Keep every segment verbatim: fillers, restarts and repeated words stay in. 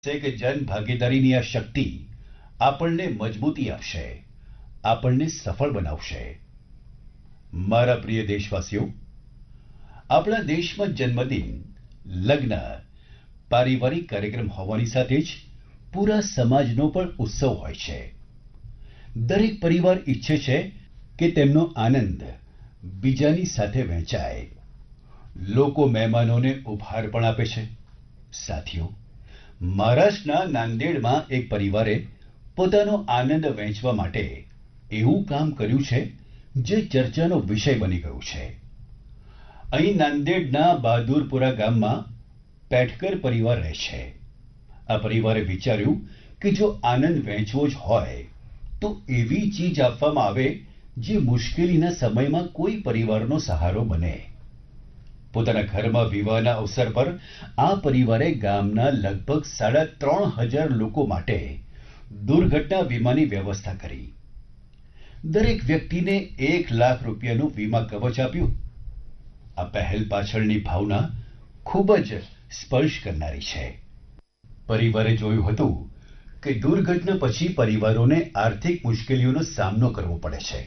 છે કે જન ભાગીદારીની આ શક્તિ આપણને મજબૂતી આપશે, આપણને સફળ બનાવશે. મારા પ્રિય દેશવાસીઓ, આપણા દેશમાં જન્મદિન, લગ્ન, પારિવારિક કાર્યક્રમ હોવાની સાથે જ પૂરા સમાજનો પણ ઉત્સવ હોય છે. દરેક પરિવાર ઈચ્છે છે કે તેમનો આનંદ બીજાની સાથે વહેંચાય. લોકો મહેમાનોને ઉપહાર પણ આપે છે. સાથીઓ, મહારાષ્ટ્રના નાંદેડમાં એક પરિવારે પોતાનો આનંદ વહેંચવા માટે એવું કામ કર્યું છે જે ચર્ચાનો વિષય બની ગયું છે. અહીં નાંદેડના બહાદુરપુરા ગામમાં પેટકર પરિવાર રહે છે. આ પરિવારે વિચાર્યું કે જો આનંદ વહેંચવો જ હોય તો એવી ચીજ આપવામાં આવે જે મુશ્કેલીના સમયમાં કોઈ પરિવારનો સહારો બને. પોતાના ઘરમાં વિવાહના અવસર પર આ પરિવારે ગામના લગભગ સાડા ત્રણ હજાર લોકો માટે દુર્ઘટના વીમાની વ્યવસ્થા કરી. દરેક વ્યક્તિને એક લાખ રૂપિયાનું વીમા કવચ આપ્યું. આ પહેલ પાછળની ભાવના ખૂબ જ સ્પર્શ કરનારી છે. પરિવારે જોયું હતું કે દુર્ઘટના પછી પરિવારોને આર્થિક મુશ્કેલીઓનો સામનો કરવો પડે છે.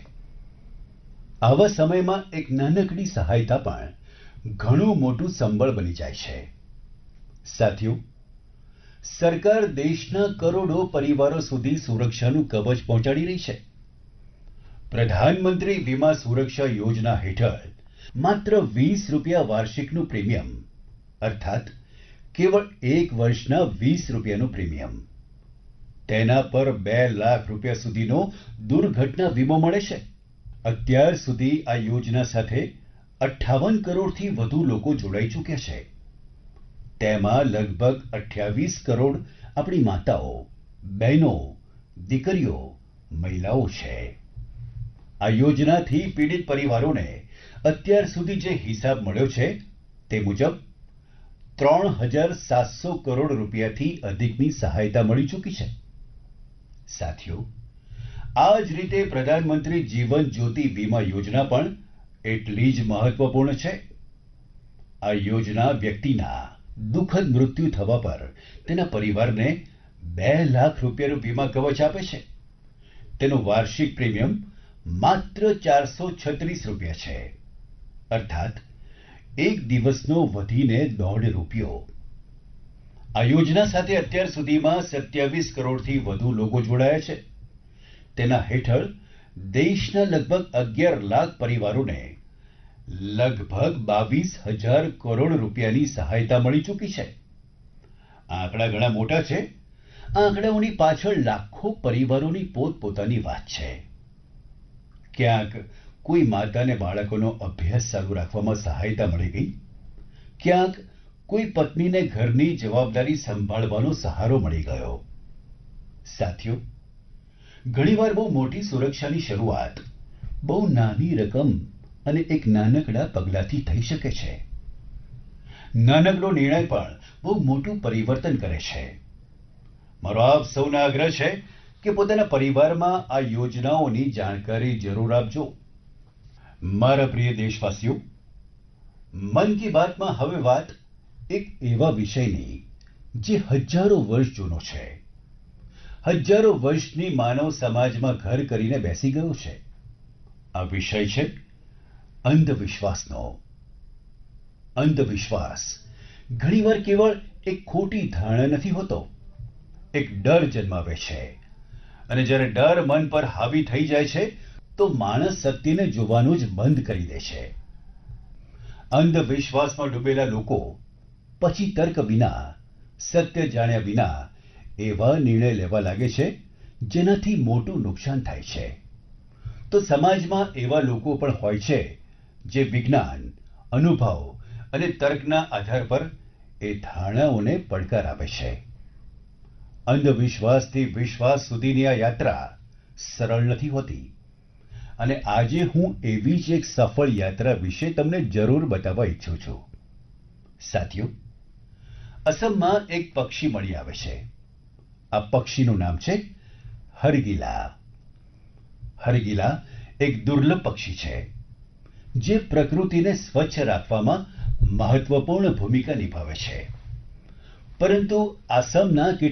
આવા સમયમાં એક નાનકડી સહાયતા પણ ઘણું મોટું સંબળ બની જાય છે. સાથીઓ, સરકાર દેશના કરોડો પરિવારો સુધી સુરક્ષાનું કવચ પહોંચાડી રહી છે. પ્રધાનમંત્રી વીમા સુરક્ષા યોજના હેઠળ માત્ર વીસ રૂપિયા વાર્ષિકનું પ્રીમિયમ, અર્થાત કેવળ એક વર્ષના વીસ રૂપિયાનું પ્રીમિયમ, તેના પર બે લાખ રૂપિયા સુધીનો દુર્ઘટના વીમો મળે છે. અત્યાર સુધી આ યોજના સાથે અઠ્ઠાવન કરોડથી વધુ લોકો જોડાઈ ચૂક્યા છે. તેમાં લગભગ અઠ્યાવીસ કરોડ આપણી માતાઓ, બહેનો, દીકરીઓ, મહિલાઓ છે. આ યોજનાથી પીડિત પરિવારોને અત્યાર સુધી જે હિસાબ મળ્યો છે તે મુજબ ત્રણ હજાર સાતસો કરોડ રૂપિયાથી અધિકની સહાયતા મળી ચૂકી છે. સાથીઓ, આ જ રીતે પ્રધાનમંત્રી જીવન જ્યોતિ વીમા યોજના પણ એટલી જ મહત્વપૂર્ણ છે. આ યોજના વ્યક્તિના દુઃખદ મૃત્યુ થવા પર તેના પરિવારને બે લાખ રૂપિયાનું વીમા કવચ આપે છે. તેનું વાર્ષિક પ્રીમિયમ માત્ર ચારસો છત્રીસ રૂપિયા છે, અર્થાત એક દિવસનો વધીને દોઢ રૂપિયો. આ યોજના સાથે અત્યાર સુધીમાં સત્યાવીસ કરોડથી વધુ લોકો જોડાયા છે. તેના હેઠળ દેશના લગભગ અગિયાર લાખ પરિવારોને લગભગ બાવીસ હજાર કરોડ રૂપિયાની સહાયતા મળી ચૂકી છે. આંકડા ઘણા મોટા છે. આ આંકડાઓની પાછળ લાખો પરિવારોની પોતપોતાની વાત છે. ક્યાંક કોઈ માતાને બાળકોનો અભ્યાસ ચાલુ રાખવામાં સહાયતા મળી ગઈ, ક્યાંક કોઈ પત્નીને ઘરની જવાબદારી સંભાળવાનો સહારો મળી ગયો. સાથીઓ, ઘણીવાર બહુ મોટી સુરક્ષાની શરૂઆત બહુ નાની રકમ અને એક નાનકડા પગલાંથી થઈ શકે છે. નાનકડો નિર્ણય પણ બહુ મોટું પરિવર્તન કરે છે. મારો આપ સૌને આગ્રહ છે કે પોતાના પરિવારમાં આ યોજનાઓની જાણકારી જરૂર આપજો. મારા પ્રિય દેશવાસીઓ, મન કી બાતમાં હવે વાત એક એવા વિષયની જે હજારો વર્ષ જૂનો છે, હજારો વર્ષની માનવ સમાજમાં ઘર કરીને બેસી ગયો છે. આ વિષય છે અંધવિશ્વાસનો. અંધવિશ્વાસ ઘણીવાર કેવળ એક ખોટી ધારણા નથી હોતો, એક ડર જન્માવે છે. અને જ્યારે ડર મન પર હાવી થઈ જાય છે તો માણસ સત્યને જોવાનું જ બંધ કરી દે છે. અંધવિશ્વાસમાં ડૂબેલા લોકો પછી તર્ક વિના, સત્ય જાણ્યા વિના એવા નિર્ણય લેવા લાગે છે જેનાથી મોટું નુકસાન થાય છે. તો સમાજમાં એવા લોકો પણ હોય છે જે વિજ્ઞાન, અનુભવ અને તર્કના આધાર પર એ ધારણાઓને પડકાર આપે છે. અંધવિશ્વાસથી વિશ્વાસ સુધીની આ યાત્રા સરળ નથી હોતી. અને આજે હું એવી જ એક સફળ યાત્રા વિશે તમને જરૂર બતાવવા ઈચ્છું છું. સાથીઓ, અસમમાં એક પક્ષી મળી આવે છે. આ પક્ષીનું નામ છે હરગિલા. હરગિલા એક દુર્લભ પક્ષી છે જે પ્રકૃતિને સ્વચ્છ રાખવામાં મહત્વપૂર્ણ ભૂમિકા નિભાવે છે. પરંતુ આસામના